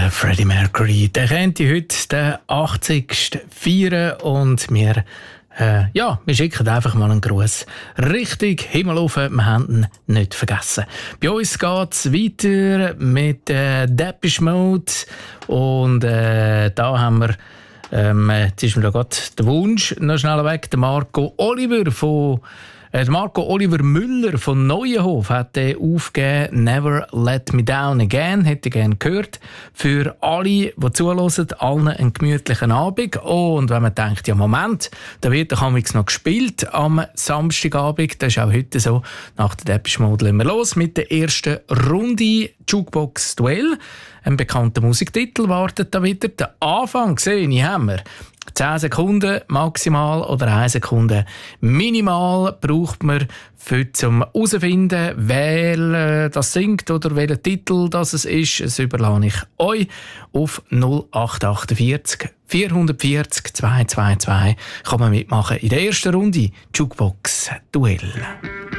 Freddie Mercury, der könnte heute den 80. feiern und wir schicken einfach mal einen Gruß Richtung Himmel rauf. Wir haben ihn nicht vergessen. Bei uns geht es weiter mit Depeche Mode und da haben wir jetzt ist mir da gerade der Wunsch noch schnell weg. Der Marco Oliver Müller von Neuenhof hat den aufgegeben, «Never Let Me Down Again», hätte ich gerne gehört. Für alle, die zuhören, allen einen gemütlichen Abend. Und wenn man denkt, ja Moment, da wird doch noch gespielt am Samstagabend, das ist auch heute so, nach der Depeche Mode legen wir los mit der ersten Runde Jukebox-Duell. Ein bekannter Musiktitel wartet da wieder. Der Anfang gesehen haben wir. 10 Sekunden maximal oder 1 Sekunde minimal braucht man zum herauszufinden, wer das singt oder welcher Titel das ist. Das überlasse ich euch auf 0848 440 222. Kann man mitmachen in der ersten Runde Jukebox Duell.